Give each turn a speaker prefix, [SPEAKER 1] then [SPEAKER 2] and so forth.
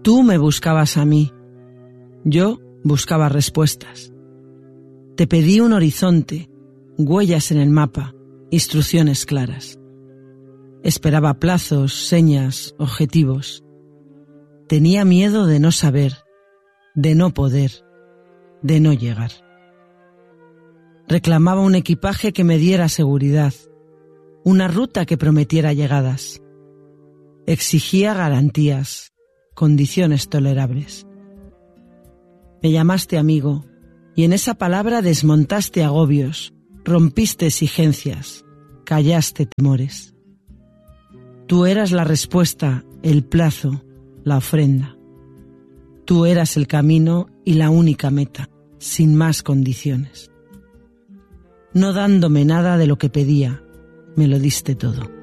[SPEAKER 1] Tú me buscabas a mí. Yo buscaba respuestas. Te pedí un horizonte, huellas en el mapa, instrucciones claras. Esperaba plazos, señas, objetivos. Tenía miedo de no saber, de no poder, de no llegar. Reclamaba un equipaje que me diera seguridad, una ruta que prometiera llegadas. Exigía garantías, condiciones tolerables. Me llamaste amigo, y en esa palabra desmontaste agobios, rompiste exigencias, callaste temores. Tú eras la respuesta, el plazo, la ofrenda. Tú eras el camino y la única meta, sin más condiciones. No dándome nada de lo que pedía, me lo diste todo.